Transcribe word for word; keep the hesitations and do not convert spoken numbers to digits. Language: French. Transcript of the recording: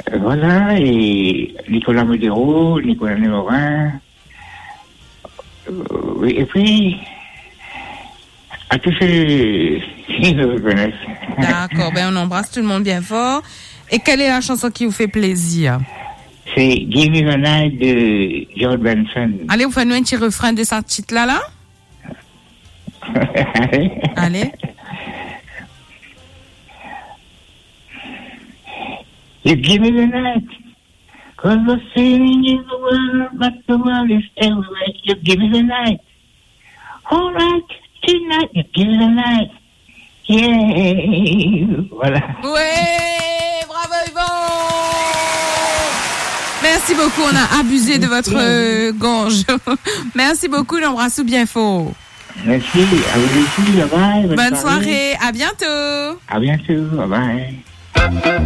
Euh, voilà, et Nicolas Modero, Nicolas Némorin. Euh, et puis, à tous ceux qui me reconnaissent. D'accord, ben on embrasse tout le monde bien fort. Et quelle est la chanson qui vous fait plaisir? C'est Give Me the Night de George Benson. Allez, vous faites-nous un petit refrain de ce titre-là, là? Allez. Allez. You give me the night, cause the feeling is the world, but the world is everywhere. You give me the night. All right, tonight, you give me the night. Yeah, voilà. Ouais, bravo Yvon. Merci beaucoup, on a abusé de votre euh, gorge. Merci beaucoup, l'embrasse bien fort. Merci, à vous aussi, bye bye. Bonne, Bonne soirée. soirée, à bientôt. À bientôt, bye bye.